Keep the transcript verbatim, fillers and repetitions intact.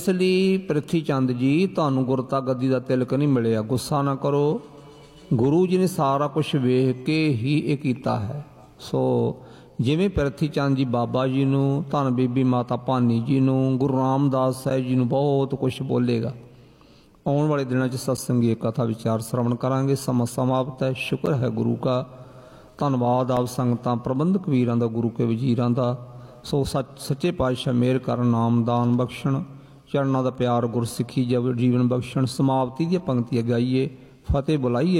ਇਸ ਲਈ ਪ੍ਰਿਥੀ ਚੰਦ ਜੀ ਤੁਹਾਨੂੰ ਗੁਰਤਾ ਗੱਦੀ ਦਾ ਤਿਲਕ ਨਹੀਂ ਮਿਲਿਆ, ਗੁੱਸਾ ਨਾ ਕਰੋ। ਗੁਰੂ ਜੀ ਨੇ ਸਾਰਾ ਕੁਛ ਵੇਖ ਕੇ ਹੀ ਇਹ ਕੀਤਾ ਹੈ। ਸੋ ਜਿਵੇਂ ਪ੍ਰਿਥੀ ਚੰਦ ਜੀ ਬਾਬਾ ਜੀ ਨੂੰ, ਧੰਨ ਬੀਬੀ ਮਾਤਾ ਭਾਨੀ ਜੀ ਨੂੰ, ਗੁਰੂ ਰਾਮਦਾਸ ਸਾਹਿਬ ਜੀ ਨੂੰ ਬਹੁਤ ਕੁਛ ਬੋਲੇਗਾ। ਆਉਣ ਵਾਲੇ ਦਿਨਾਂ 'ਚ ਸਤਸੰਗੀ ਕਥਾ ਵਿਚਾਰ ਸ਼ਰਵਣ ਕਰਾਂਗੇ। ਸਮਾਂ ਸਮਾਪਤ ਹੈ। ਸ਼ੁਕਰ ਹੈ ਗੁਰੂ ਕਾ, ਧੰਨਵਾਦ ਆਪ ਸੰਗਤਾਂ, ਪ੍ਰਬੰਧਕ ਵੀਰਾਂ ਦਾ, ਗੁਰੂ ਕੇ ਵਜ਼ੀਰਾਂ ਦਾ। ਸੋ ਸੱਚ ਸੱਚੇ ਪਾਤਸ਼ਾਹ ਮਿਹਰ ਕਰਨ, ਨਾਮਦਾਨ ਬਖਸ਼ਣ, ਚਰਨਾਂ ਦਾ ਪਿਆਰ, ਗੁਰਸਿੱਖੀ ਜੀਵਨ ਬਖਸ਼ਣ। ਸਮਾਪਤੀ ਦੀਆਂ ਪੰਕਤੀਆਂ ਗਾਈਏ, ਫਤਿਹ ਬੁਲਾਈਏ।